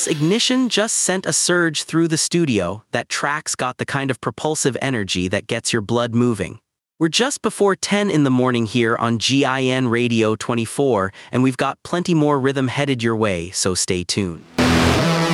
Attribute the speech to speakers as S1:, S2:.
S1: else Ignition just sent a surge through the studio. That track's got the kind of propulsive energy that gets your blood moving. We're just before 10 in the morning here on GIN Radio 24, and we've got plenty more rhythm headed your way, so stay tuned.